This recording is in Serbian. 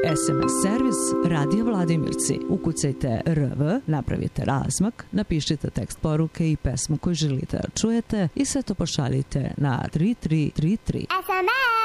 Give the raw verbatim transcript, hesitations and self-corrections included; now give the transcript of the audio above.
S M S servis Radio Vladimirci. Ukucajte R V, napravite razmak, napišite tekst poruke i pesmu koju želite da čujete i sve to pošaljite na tri tri tri tri. S M S!